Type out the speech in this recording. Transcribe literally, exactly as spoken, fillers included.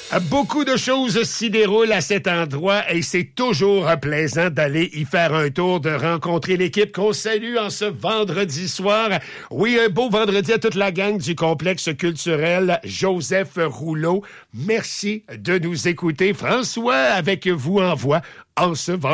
Beaucoup de choses s'y déroulent à cet endroit et c'est toujours plaisant d'aller y faire un tour, de rencontrer l'équipe qu'on salue en ce vendredi soir. Oui, un beau vendredi à toute la gang du complexe culturel Joseph Rouleau. Merci de nous écouter. François avec vous en voix en ce vendredi.